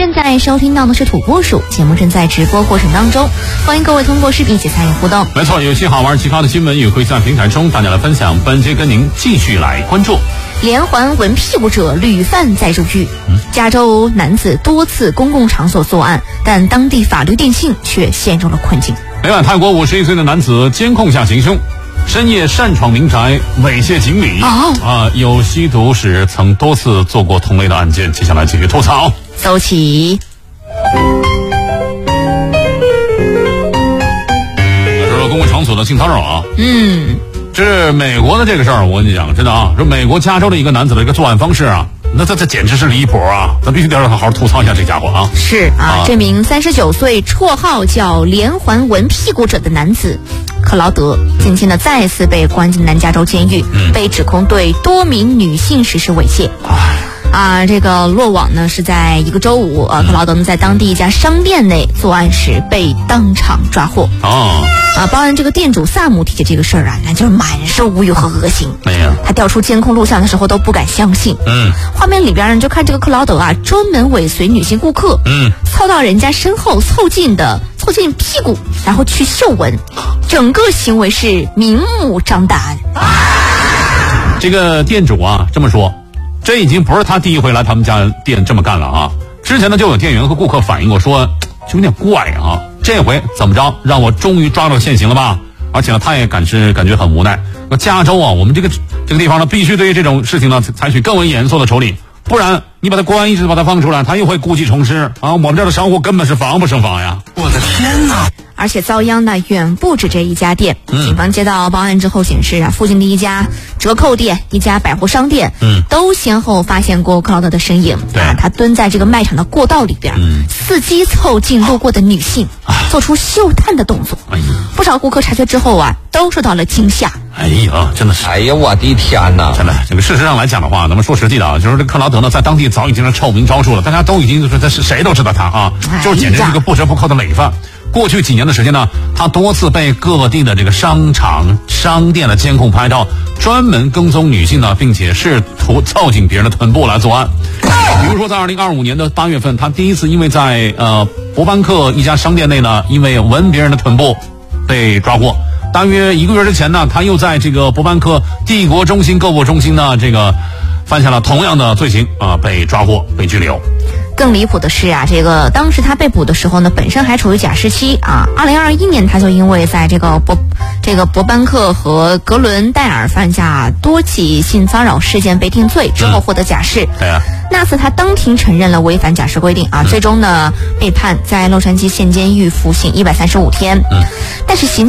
现在收听到的是土拨鼠节目，正在直播过程当中，欢迎各位通过视频一起参与互动。 没错，有些好玩极高的新闻也会在平台中大家来分享，本节跟您继续来关注。 连环闻屁股者屡犯再入狱，加州男子多次公共场所作案，但当地法律定性却陷入了困境。 另外，泰国51岁的男子监控下行凶，深夜擅闯民宅猥亵警理。有吸毒史，曾多次做过同类的案件。接下来继续吐槽。 走起。 说公共场所的性骚扰啊，这是美国的这个事儿，我跟你讲，真的啊，说美国加州的一个男子的一个作案方式啊，那这简直是离谱啊！咱必须得让他好好吐槽一下这家伙啊！ 是啊，这名39岁、绰号叫连环闻屁股者的男子克劳德，近期呢再次被关进南加州监狱，被指控对多名女性实施猥亵。这个落网呢是在一个周五，克劳德呢在当地一家商店内作案时被当场抓获。报案这个店主萨姆提起这个事儿啊，那就是满是无语和恶心。他调出监控录像的时候都不敢相信。画面里边呢就看这个克劳德啊，专门尾随女性顾客，凑到人家身后凑近屁股，然后去嗅闻，整个行为是明目张胆。 这个店主啊这么说，这已经不是他第一回来他们家店这么干了啊！之前呢就有店员和顾客反映过说，就有点怪啊。这回怎么着，让我终于抓到现行了吧？而且呢，他也感觉很无奈。那加州啊，我们这个地方呢，必须对于这种事情呢采取更为严肃的处理，不然你把他关，一直把他放出来，他又会故技重施啊！我们这儿的商户根本是防不胜防呀！ 我的天哪！ 而且遭殃的远不止这一家店。警方接到报案之后显示啊，附近的一家折扣店、一家百货商店，都先后发现过克劳德的身影。他蹲在这个卖场的过道里边，伺机凑近路过的女性，做出嗅探的动作。不少顾客察觉之后啊，都受到了惊吓。 真的是！ 哎呀，我的天哪！ 真的，这个事实上来讲的话，咱们说实际的啊，就是这克劳德呢，在当地早已经是臭名昭著了，大家都已经是谁都知道他啊，就是简直是一个不折不扣的累犯。过去几年的时间呢，他多次被各地的这个商场、商店的监控拍到，专门跟踪女性呢，并且试图凑近别人的臀部来作案。比如说，在2025年的8月份，他第一次因为在伯班克一家商店内呢，因为闻别人的臀部被抓获。大约1个月之前呢，他又在这个伯班克帝国中心购物中心呢，这个犯下了同样的罪行被抓获，被拘留。 更离谱的是啊，这个当时他被捕的时候呢，本身还处于假释期啊。2021年他就因为在这个伯班克和格伦戴尔犯下多起性骚扰事件被定罪，之后获得假释。那次他当庭承认了违反假释规定啊，最终呢被判在洛杉矶县监狱服刑135天。但是刑